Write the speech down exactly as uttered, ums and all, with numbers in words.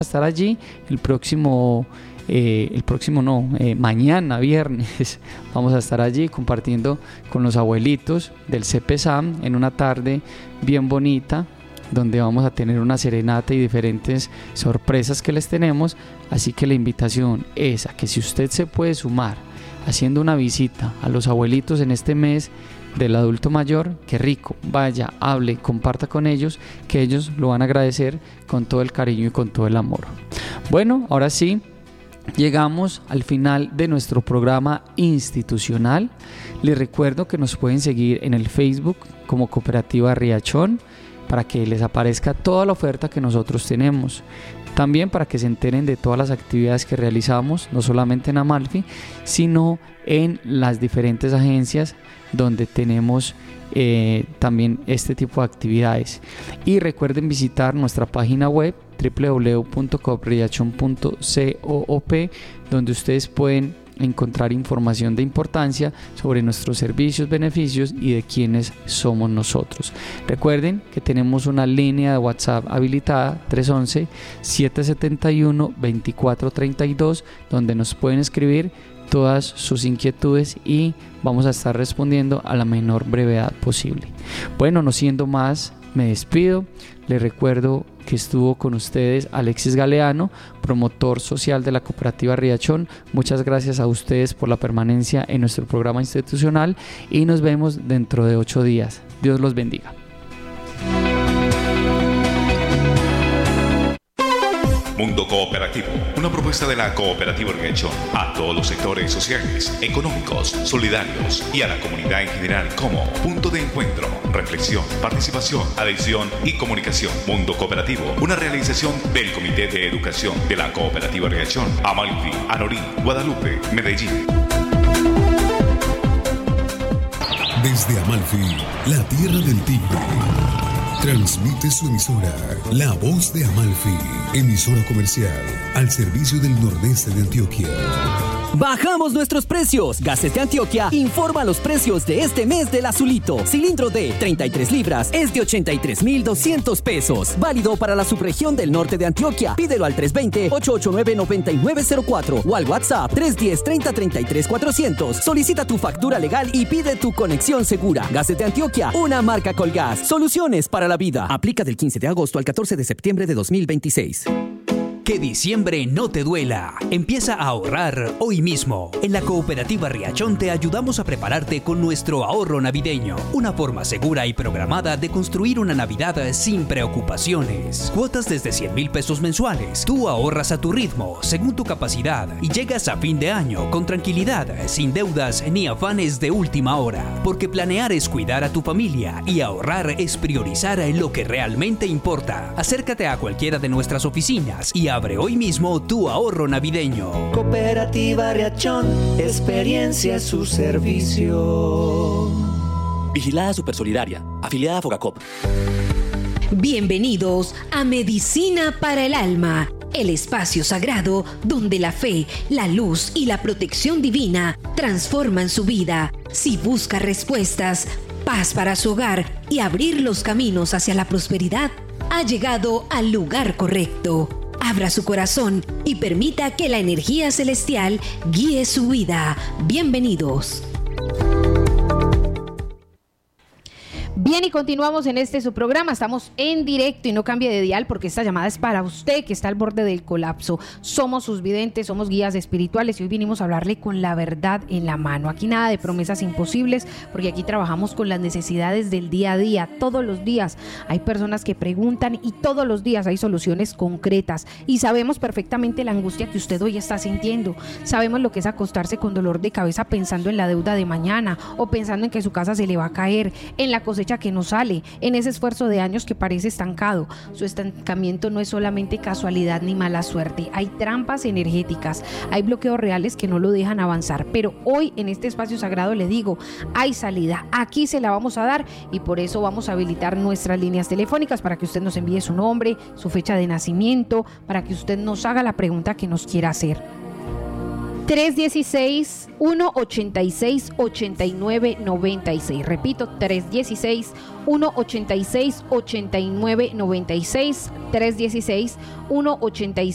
estar allí el próximo... Eh, el próximo no, eh, mañana viernes vamos a estar allí compartiendo con los abuelitos del C P S A M en una tarde bien bonita, donde vamos a tener una serenata y diferentes sorpresas que les tenemos. Así que la invitación es a que si usted se puede sumar haciendo una visita a los abuelitos en este mes del adulto mayor, qué rico, vaya, hable, comparta con ellos, que ellos lo van a agradecer con todo el cariño y con todo el amor. Bueno, ahora sí, llegamos al final de nuestro programa institucional. Les recuerdo que nos pueden seguir en el Facebook como Cooperativa Riachón para que les aparezca toda la oferta que nosotros tenemos. También para que se enteren de todas las actividades que realizamos, no solamente en Amalfi, sino en las diferentes agencias donde tenemos eh, también este tipo de actividades. Y recuerden visitar nuestra página web doble u doble u doble u punto coop riachón punto coop, donde ustedes pueden encontrar información de importancia sobre nuestros servicios, beneficios y de quiénes somos nosotros. Recuerden que tenemos una línea de WhatsApp habilitada tres once, siete setenta y uno, veinticuatro treinta y dos, donde nos pueden escribir todas sus inquietudes y vamos a estar respondiendo a la menor brevedad posible. Bueno, no siendo más, me despido. Les recuerdo que estuvo con ustedes Alexis Galeano, promotor social de la Cooperativa Riachón. Muchas gracias a ustedes por la permanencia en nuestro programa institucional y nos vemos dentro de ocho días. Dios los bendiga. Mundo Cooperativo, una propuesta de la Cooperativa Riachón a todos los sectores sociales, económicos, solidarios y a la comunidad en general como punto de encuentro, reflexión, participación, adhesión y comunicación. Mundo Cooperativo, una realización del Comité de Educación de la Cooperativa Riachón, Amalfi, Anorí, Guadalupe, Medellín. Desde Amalfi, la tierra del tigre, transmite su emisora, La Voz de Amalfi, emisora comercial al servicio del nordeste de Antioquia. Bajamos nuestros precios. Gases de Antioquia informa los precios de este mes del azulito. Cilindro de treinta y tres libras es de ochenta y tres mil doscientos pesos. Válido para la subregión del norte de Antioquia. Pídelo al tres dos cero, ocho ocho nueve, nueve nueve cero cuatro o al WhatsApp tres uno cero, treinta, treinta y tres, cuatrocientos. Solicita tu factura legal y pide tu conexión segura. Gases de Antioquia, una marca Colgas. Soluciones para la vida. Aplica del quince de agosto al catorce de septiembre de dos mil veintiséis. Que diciembre no te duela. Empieza a ahorrar hoy mismo. En la Cooperativa Riachón te ayudamos a prepararte con nuestro ahorro navideño. Una forma segura y programada de construir una Navidad sin preocupaciones. Cuotas desde cien mil pesos mensuales. Tú ahorras a tu ritmo, según tu capacidad, y llegas a fin de año con tranquilidad, sin deudas ni afanes de última hora. Porque planear es cuidar a tu familia y ahorrar es priorizar lo que realmente importa. Acércate a cualquiera de nuestras oficinas y abre hoy mismo tu ahorro navideño. Cooperativa Riachón, experiencia a su servicio. Vigilada Supersolidaria, afiliada a Fogacop. Bienvenidos a Medicina para el Alma, el espacio sagrado donde la fe, la luz y la protección divina transforman su vida. Si busca respuestas, paz para su hogar y abrir los caminos hacia la prosperidad, ha llegado al lugar correcto. Abra su corazón y permita que la energía celestial guíe su vida. Bienvenidos. Bien, y continuamos en este su programa. Estamos en directo y no cambie de dial porque esta llamada es para usted que está al borde del colapso. Somos sus videntes, somos guías espirituales y hoy vinimos a hablarle con la verdad en la mano. Aquí nada de promesas imposibles porque aquí trabajamos con las necesidades del día a día. Todos los días hay personas que preguntan y todos los días hay soluciones concretas y sabemos perfectamente la angustia que usted hoy está sintiendo. Sabemos lo que es acostarse con dolor de cabeza pensando en la deuda de mañana o pensando en que su casa se le va a caer, en la cosecha que no sale, en ese esfuerzo de años que parece estancado. Su estancamiento no es solamente casualidad ni mala suerte, hay trampas energéticas, hay bloqueos reales que no lo dejan avanzar, pero hoy en este espacio sagrado le digo, hay salida, aquí se la vamos a dar y por eso vamos a habilitar nuestras líneas telefónicas para que usted nos envíe su nombre, su fecha de nacimiento, para que usted nos haga la pregunta que nos quiera hacer. tres uno seis, uno ocho seis, ocho nueve nueve seis. Repito, tres uno seis, uno ocho seis, ocho nueve nueve seis. tres uno seis, uno ocho